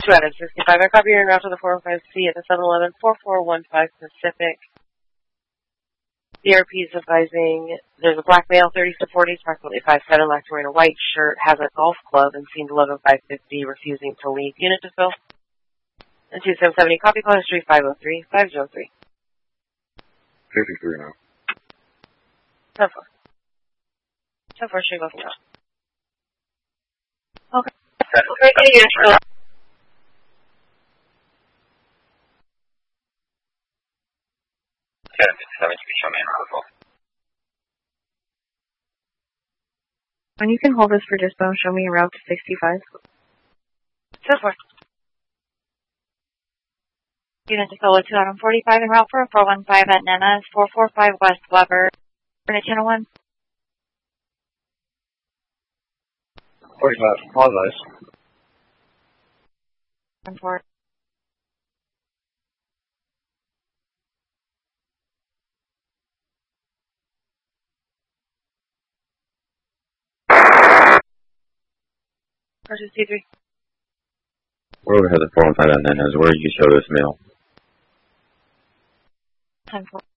2 out of 65. I copy your route to the 405C at the 711-4415 Pacific. DRP is advising there's a black male, 30s to 40s, approximately 5'7", likes wearing a white shirt, has a golf club, and seen below 550, refusing to leave. Unit to fill. And 2770, copy call history 503, 503. 53 now. 10-4. 10-4, should go from now. Okay. Okay, yes, so. When you can hold this for dispo, show me a route to 65. 10-4. Unit to fill with 2 out of 45 en route for a 415 at Nena's, 445 West Weber. Unit 101. 45, apologize. 10-4. Versus C3. We're overhead at 415 at Nena's. Where did you show this mail? 10-4.